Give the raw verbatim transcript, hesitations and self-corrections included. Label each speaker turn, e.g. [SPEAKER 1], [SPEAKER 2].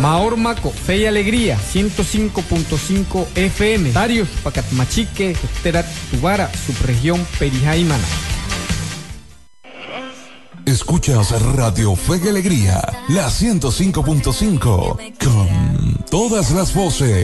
[SPEAKER 1] Maormaco, Fe y Alegría, ciento cinco punto cinco F M. Tarios, Pacatmachique, Terat, Tubara, subregión Perijaimana.
[SPEAKER 2] Escuchas Radio Fe y Alegría, la ciento cinco punto cinco, con todas las voces.